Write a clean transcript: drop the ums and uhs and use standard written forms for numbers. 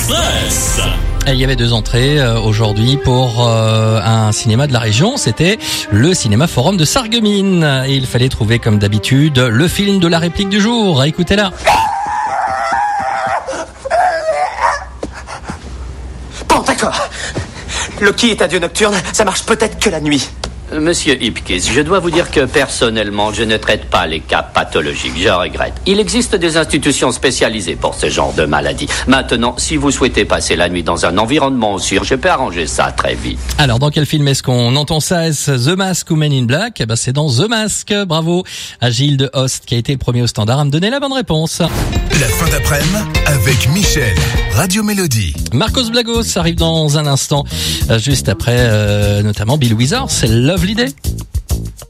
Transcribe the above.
Express. Et il y avait 2 entrées aujourd'hui pour un cinéma de la région. C'était le Cinéma Forum de Sarreguemines. Et il fallait trouver, comme d'habitude, le film de la réplique du jour. Écoutez-la. Bon, d'accord. Loki est un dieu nocturne, ça marche peut-être que la nuit. Monsieur Hipkiss, je dois vous dire que personnellement, je ne traite pas les cas pathologiques. Je regrette. Il existe des institutions spécialisées pour ce genre de maladie. Maintenant, si vous souhaitez passer la nuit dans un environnement sûr, je peux arranger ça très vite. Alors, dans quel film est-ce qu'on entend ça? Est-ce The Mask ou Men in Black? C'est dans The Mask. Bravo à Gilles de Host, qui a été le premier au standard à me donner la bonne réponse. La fin d'après-midi avec Michel, Radio Mélodie. Marcos Blagos arrive dans un instant, juste après notamment Bill Withers, c'est Lovely Day.